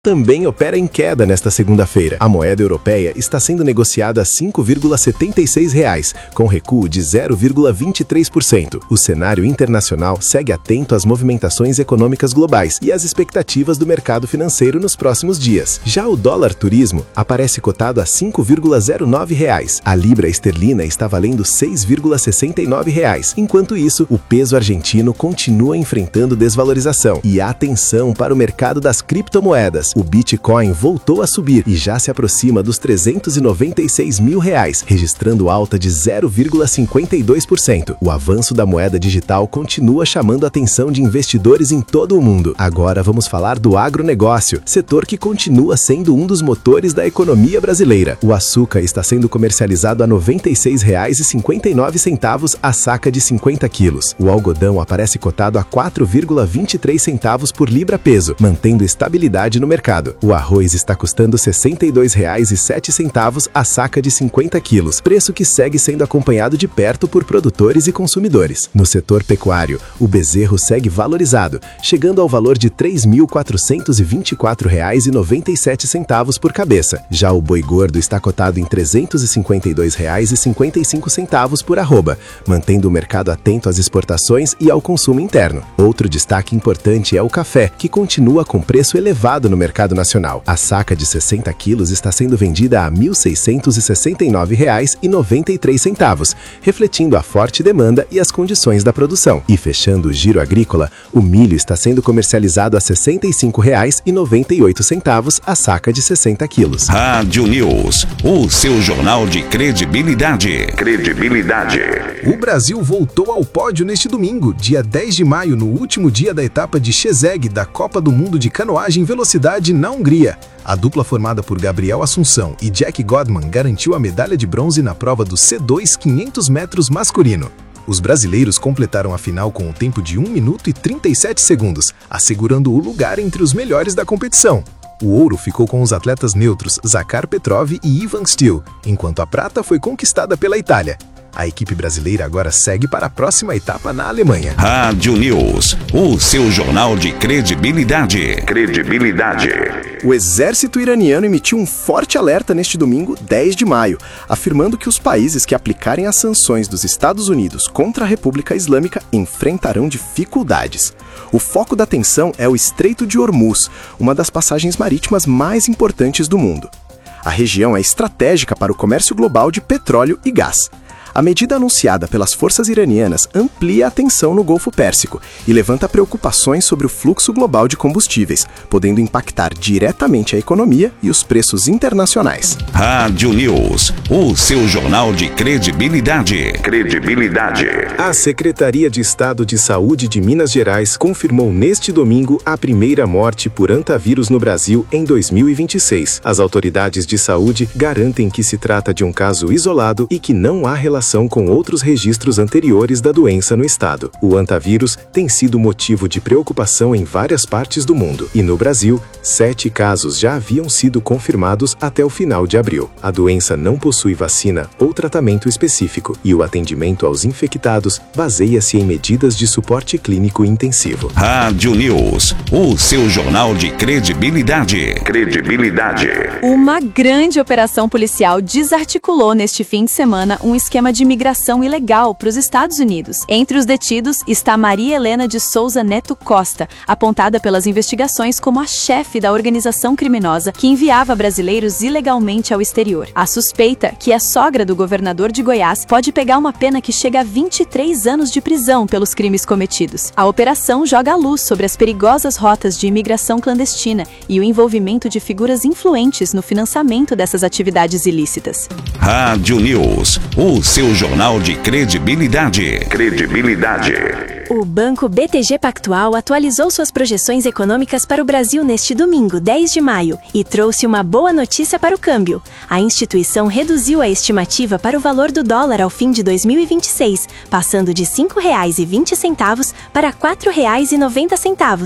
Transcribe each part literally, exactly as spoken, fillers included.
também opera em queda nesta segunda-feira. A moeda europeia está sendo negociada a cinco vírgula setenta e seis reais, com recuo de zero vírgula vinte e três por cento. O cenário internacional segue atento às movimentações econômicas globais e às expectativas do mercado financeiro nos próximos dias. Já o dólar turismo aparece cotado a cinco vírgula zero nove reais. A libra esterlina está valendo seis vírgula sessenta e nove reais. Enquanto isso, o peso argentino continua enfrentando desvalorização. E atenção para o mercado das criptomoedas. O Bitcoin voltou a subir e já se aproxima dos trezentos e noventa e seis mil reais, registrando alta de zero vírgula cinquenta e dois por cento. O avanço da moeda digital continua chamando a atenção de investidores em todo o mundo. Agora vamos falar do agronegócio, setor que continua sendo um dos motores da economia brasileira. O açúcar está sendo comercializado a noventa e seis reais e cinquenta e nove centavos a saca de cinquenta quilos. O algodão aparece cotado a quatro vírgula vinte e três centavos por libra-peso, mantendo estabilidade no mercado. O arroz está custando sessenta e dois reais e sete centavos a saca de cinquenta quilos, preço que segue sendo acompanhado de perto por produtores e consumidores. No setor pecuário, o bezerro segue valorizado, chegando ao valor de três mil quatrocentos e vinte e quatro reais e noventa e sete centavos por cabeça. Já o boi gordo está cotado em trezentos e cinquenta e dois reais e cinquenta e cinco centavos por arroba, mantendo o mercado atento às exportações e ao consumo interno. Outro destaque importante é o café, que continua com preço elevado no mercado nacional. A saca de sessenta quilos está sendo vendida a mil seiscentos e sessenta e nove reais e noventa e três centavos, refletindo a forte demanda e as condições da produção. E fechando o giro agrícola, o milho está sendo comercializado a sessenta e cinco reais e noventa e oito centavos a saca de sessenta quilos. Rádio News, o seu jornal de credibilidade. Credibilidade. O Brasil voltou ao pódio neste domingo, dia dez de maio, no último dia da etapa de Szeged da Copa do Mundo de Canoagem Velocidade na Hungria. A dupla formada por Gabriel Assunção e Jack Godman garantiu a medalha de bronze na prova do C dois quinhentos metros masculino. Os brasileiros completaram a final com um tempo de um minuto e trinta e sete segundos, assegurando o lugar entre os melhores da competição. O ouro ficou com os atletas neutros Zakhar Petrov e Ivan Stiel, enquanto a prata foi conquistada pela Itália. A equipe brasileira agora segue para a próxima etapa na Alemanha. Rádio News, o seu jornal de credibilidade. Credibilidade. O exército iraniano emitiu um forte alerta neste domingo, dez de maio, afirmando que os países que aplicarem as sanções dos Estados Unidos contra a República Islâmica enfrentarão dificuldades. O foco da tensão é o Estreito de Hormuz, uma das passagens marítimas mais importantes do mundo. A região é estratégica para o comércio global de petróleo e gás. A medida anunciada pelas forças iranianas amplia a tensão no Golfo Pérsico e levanta preocupações sobre o fluxo global de combustíveis, podendo impactar diretamente a economia e os preços internacionais. Rádio News, o seu jornal de credibilidade. Credibilidade. A Secretaria de Estado de Saúde de Minas Gerais confirmou neste domingo a primeira morte por hantavírus no Brasil em dois mil e vinte e seis. As autoridades de saúde garantem que se trata de um caso isolado e que não há relação com outros registros anteriores da doença no estado. O hantavírus tem sido motivo de preocupação em várias partes do mundo. E no Brasil, sete casos já haviam sido confirmados até o final de abril. A doença não possui vacina ou tratamento específico e o atendimento aos infectados baseia-se em medidas de suporte clínico intensivo. Rádio News, o seu jornal de credibilidade. Credibilidade. Uma grande operação policial desarticulou neste fim de semana um esquema de imigração ilegal para os Estados Unidos. Entre os detidos está Maria Helena de Souza Neto Costa, apontada pelas investigações como a chefe da organização criminosa que enviava brasileiros ilegalmente ao exterior. A suspeita, que é sogra do governador de Goiás, pode pegar uma pena que chega a vinte e três anos de prisão pelos crimes cometidos. A operação joga a luz sobre as perigosas rotas de imigração clandestina e o envolvimento de figuras influentes no financiamento dessas atividades ilícitas. Rádio News, o seu jornal de credibilidade. Credibilidade. O Banco B T G Pactual atualizou suas projeções econômicas para o Brasil neste domingo, dez de maio, e trouxe uma boa notícia para o câmbio. A instituição reduziu a estimativa para o valor do dólar ao fim de dois mil e vinte e seis, passando de cinco reais e vinte centavos para quatro reais e noventa centavos.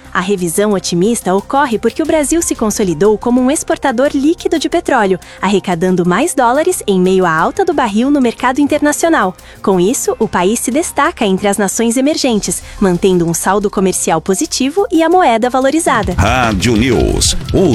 A revisão otimista ocorre porque o Brasil se consolidou como um exportador líquido de petróleo, arrecadando mais dólares em meio à alta do barril no mercado internacional. Com isso, o país se destaca entre as nações emergentes, mantendo um saldo comercial positivo e a moeda valorizada. Rádio News, o